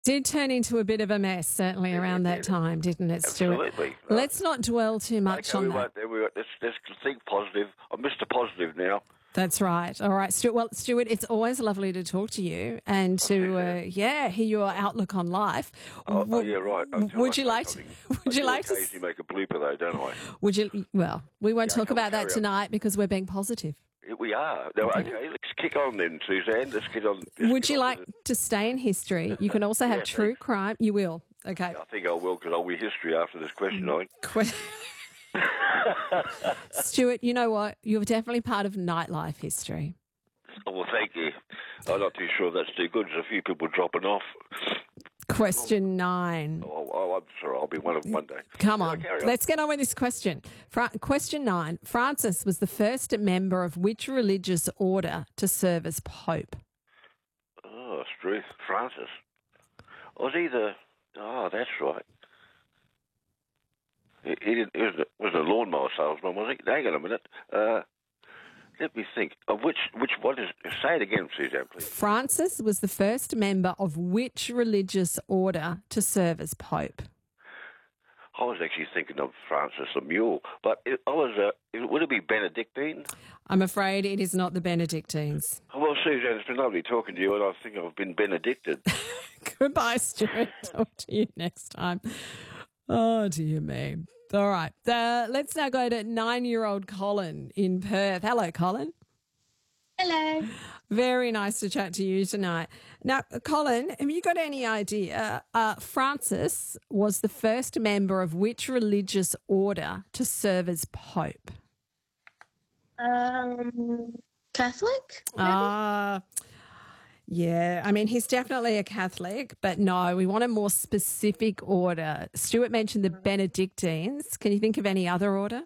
Did turn into a bit of a mess, certainly, around that time, didn't it, Stuart? Absolutely. Let's not dwell too much on that. Let's think positive. I'm Mr. Positive now. That's right. All right, Stuart. Well, Stuart, it's always lovely to talk to you and to hear your outlook on life. Yeah, right. Would you like to? Would you like to? Occasionally make a blooper though, don't I? Would you? Well, we won't talk about that tonight because we're being positive. We are. No, okay, let's kick on then, Suzanne. Let's get on. Would you like to stay in history? You can also have true crime. You will. Okay. I think I will because I'll be history after this question, I think. Stuart, you know what? You're definitely part of nightlife history. Oh, well, thank you. I'm not too sure that's too good. There's a few people dropping off. Question 9. Oh, I'm sorry. I'll be one of them one day. Come on. Let's get on with this question. Question 9. Francis was the first member of which religious order to serve as Pope? Oh, Struth. Francis. Was he the... Oh, that's right. He was a lawnmower salesman, was he? Hang on a minute. Let me think. Of which one is... Say it again, Suzanne, please. Francis was the first member of which religious order to serve as Pope? I was actually thinking of Francis the Mule, but would it be Benedictine? I'm afraid it is not the Benedictines. Oh, well, Suzanne, it's been lovely talking to you, and I think I've been benedicted. Goodbye, Stuart. Talk to you next time. Oh, dear me. All right. Let's now go to 9-year-old Colin in Perth. Hello, Colin. Hello. Very nice to chat to you tonight. Now, Colin, have you got any idea? Francis was the first member of which religious order to serve as Pope? Catholic? Yeah. I mean, he's definitely a Catholic, but no, we want a more specific order. Stuart mentioned the Benedictines. Can you think of any other order?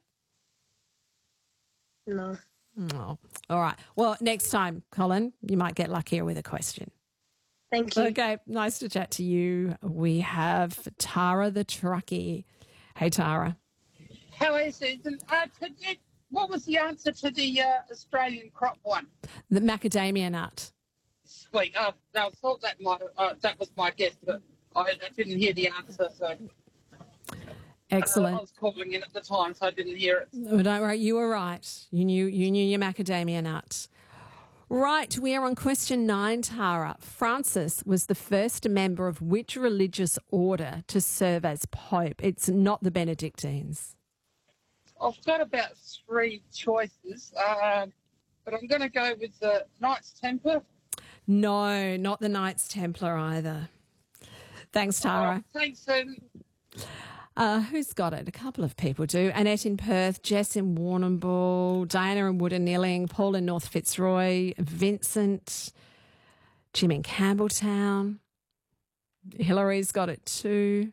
No. Oh, all right. Well, next time, Colin, you might get luckier with a question. Thank you. Okay, nice to chat to you. We have Tara the Truckie. Hey, Tara. How are you, Susan? What was the answer to the Australian crop one? The macadamia nut. Sweet. I thought that was my guess, but I didn't hear the answer, so... Excellent. I was calling in at the time, so I didn't hear it. Oh, don't worry, you were right. You knew your macadamia nut. Right, we are on question 9, Tara. Francis was the first member of which religious order to serve as Pope? It's not the Benedictines. I've got about 3 choices, but I'm going to go with the Knights Templar. No, not the Knights Templar either. Thanks, Tara. Thanks, Susan. Who's got it? A couple of people do. Annette in Perth, Jess in Warrnambool, Diana in Woodanilling, Paul in North Fitzroy, Vincent, Jim in Campbelltown. Hillary's got it too.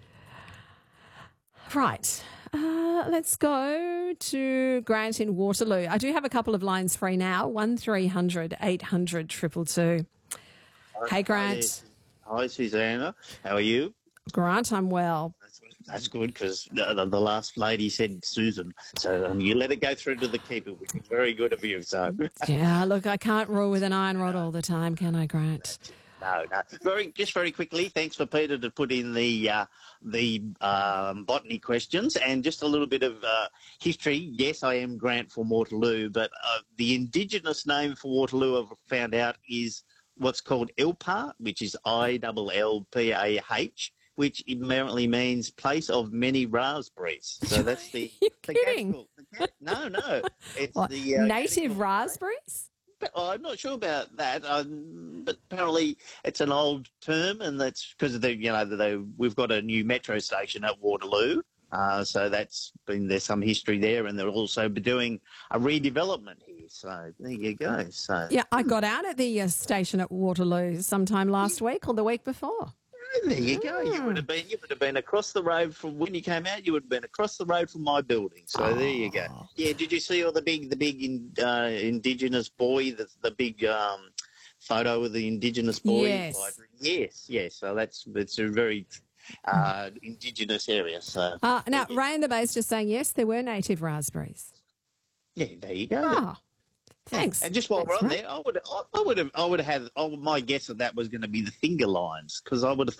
Right. Let's go to Grant in Waterloo. I do have a couple of lines free now. 1300 800 222. Hey, Grant. Hi, Susanna. How are you? Grant, I'm well. That's good because the last lady said Susan, so you let it go through to the keeper, which is very good of you. So yeah, look, I can't rule with an iron rod all the time, can I, Grant? No. Very quickly. Thanks for Peter to put in the botany questions and just a little bit of history. Yes, I am Grant from Waterloo, but the Indigenous name for Waterloo I've found out is what's called Ilpah, which is ILLPAH. Which apparently means place of many raspberries. So that's the... You're kidding? No. It's what, the native raspberries? I'm not sure about that, but apparently it's an old term, and that's because of we've got a new metro station at Waterloo, so there's some history there, and they're also doing a redevelopment here. So there you go. So yeah, I got out at the station at Waterloo sometime last week or the week before. There you go. You would have been across the road from when you came out. You would have been across the road from my building. So there you go. Yeah. Did you see all the big Indigenous boy? The big photo of the Indigenous boy. Yes. Yes. So it's a very Indigenous area. So now Ray in the Bay's just saying yes, there were native raspberries. Yeah. There you go. Thanks. And just while Thanks, we're on Mark. there, I would have had my guess of that was going to be the finger lines because I would have